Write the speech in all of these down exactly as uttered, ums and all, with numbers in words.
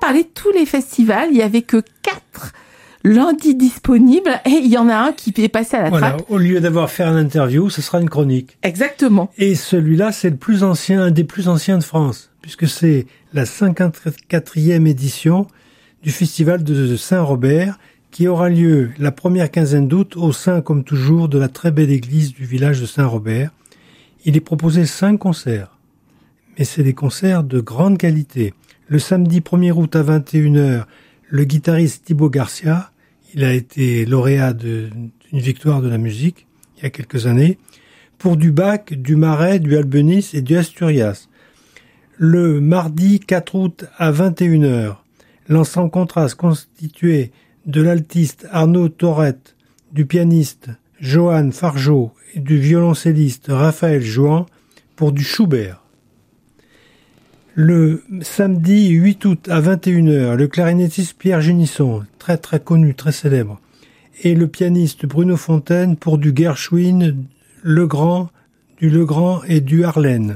parlé de tous les festivals. Il y avait que quatre lundis disponibles et il y en a un qui est passé à la voilà, trappe. Au lieu d'avoir fait une interview, ce sera une chronique. Exactement. Et celui-là, c'est le plus ancien, un des plus anciens de France, puisque c'est la cinquante-quatrième édition du festival de Saint-Robert, qui aura lieu la première quinzaine d'août au sein, comme toujours, de la très belle église du village de Saint-Robert. Il est proposé cinq concerts, mais c'est des concerts de grande qualité. Le samedi premier août à vingt et une heures, le guitariste Thibaut Garcia, il a été lauréat de, d'une victoire de la musique il y a quelques années, pour du Bach, du Marais, du Albéniz et du Asturias. Le mardi quatre août à vingt et une heures, l'ensemble contraste constitué de l'altiste Arnaud Torrette, du pianiste Johan Fargeau et du violoncelliste Raphaël Jouan pour du Schubert. Le samedi huit août à vingt et une heures, le clarinettiste Pierre Génisson, très très connu, très célèbre, et le pianiste Bruno Fontaine pour du Gershwin, Legrand, du Legrand et du Harlen.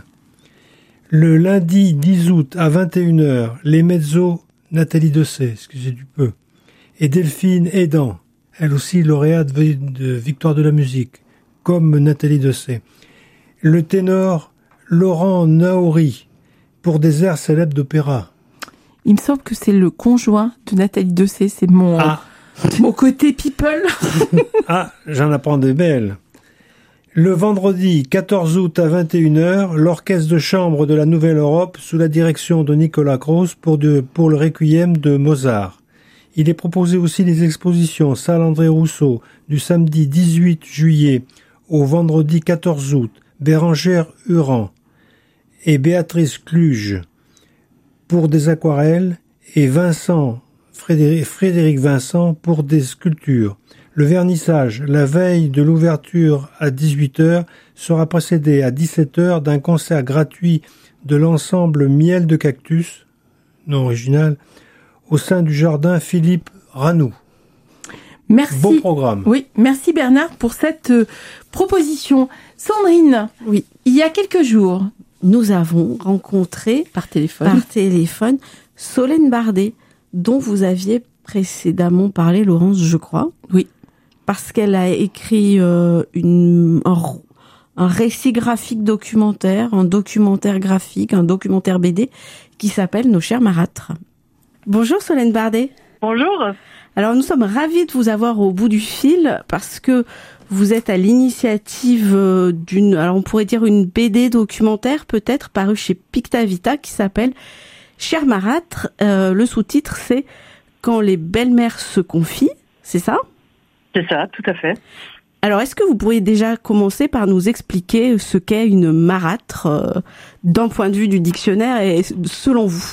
Le lundi dix août à vingt et une heures, les mezzos Nathalie Dessay, excusez du peu, et Delphine Aidan, elle aussi lauréate de victoire de la musique, comme Nathalie Dessay. Le ténor Laurent Naouri, pour des airs célèbres d'opéra. Il me semble que c'est le conjoint de Nathalie Dessay, c'est mon, ah. mon côté people. Ah, j'en apprends des belles. Le vendredi quatorze août à vingt et une heures, l'orchestre de chambre de la Nouvelle-Europe sous la direction de Nicolas Gross pour, de, pour le Requiem de Mozart. Il est proposé aussi les expositions Salle André Rousseau du samedi dix-huit juillet au vendredi quatorze août, Bérangère Huran et Béatrice Cluge pour des aquarelles et Vincent, Frédéric, Frédéric Vincent pour des sculptures. Le vernissage, la veille de l'ouverture à dix-huit heures, sera précédé à dix-sept heures d'un concert gratuit de l'ensemble Miel de Cactus, non original, au sein du jardin Philippe Ranoux. Merci. Beau programme. Oui, merci Bernard pour cette euh, proposition. Sandrine, oui, il y a quelques jours, nous avons rencontré par téléphone, par téléphone Solène Bardet, dont vous aviez précédemment parlé, Laurence, je crois. Oui. Parce qu'elle a écrit euh, une, un, un récit graphique documentaire, un documentaire graphique, un documentaire B D qui s'appelle Nos chers marâtres. Bonjour Solène Bardet. Bonjour. Alors nous sommes ravis de vous avoir au bout du fil parce que vous êtes à l'initiative d'une, alors on pourrait dire une B D documentaire peut-être parue chez Picta Vita qui s'appelle Chers marâtres. Euh, le sous-titre c'est Quand les belles-mères se confient, c'est ça ? C'est ça, tout à fait. Alors, est-ce que vous pourriez déjà commencer par nous expliquer ce qu'est une marâtre euh, d'un point de vue du dictionnaire et selon vous ?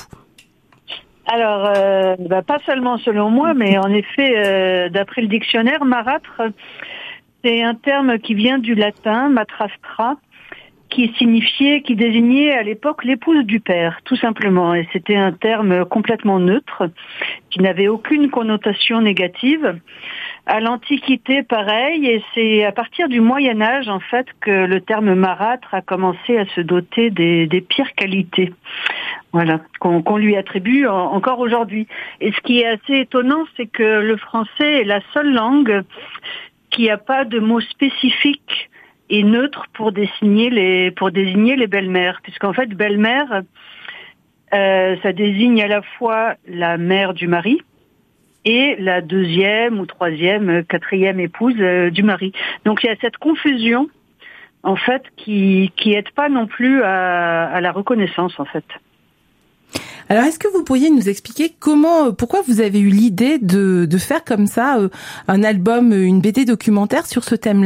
Alors, euh, bah, pas seulement selon moi, mais en effet, euh, d'après le dictionnaire, marâtre, c'est un terme qui vient du latin matrastra, qui signifiait, qui désignait à l'époque l'épouse du père, tout simplement. Et c'était un terme complètement neutre, qui n'avait aucune connotation négative. À l'Antiquité, pareil, et c'est à partir du Moyen-Âge, en fait, que le terme marâtre a commencé à se doter des, des pires qualités. Voilà, qu'on, qu'on lui attribue en, encore aujourd'hui. Et ce qui est assez étonnant, c'est que le français est la seule langue qui n'a pas de mot spécifique et neutre pour désigner les, pour désigner les belles-mères. Puisqu'en fait, belle-mère, euh, ça désigne à la fois la mère du mari, et la deuxième ou troisième, quatrième épouse euh, du mari. Donc il y a cette confusion, en fait, qui qui aide pas non plus à, à la reconnaissance, en fait. Alors, est-ce que vous pourriez nous expliquer comment, pourquoi vous avez eu l'idée de de faire comme ça euh, un album, une B D documentaire sur ce thème-là ?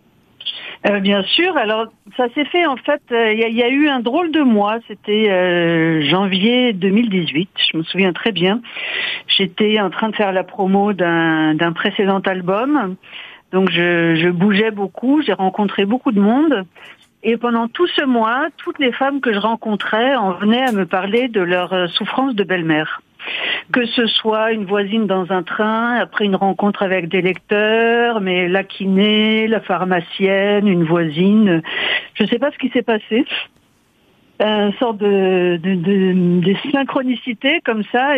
Euh, bien sûr. Alors, ça s'est fait, en fait, il euh, y, y a eu un drôle de mois. C'était euh, janvier deux mille dix-huit. Je me souviens très bien. J'étais en train de faire la promo d'un, d'un précédent album. Donc, je, je bougeais beaucoup. J'ai rencontré beaucoup de monde. Et pendant tout ce mois, toutes les femmes que je rencontrais en venaient à me parler de leur souffrance de belle-mère. Que ce soit une voisine dans un train, après une rencontre avec des lecteurs, mais la kiné, la pharmacienne, une voisine. Je ne sais pas ce qui s'est passé. Une sorte de, de, de, de synchronicité comme ça.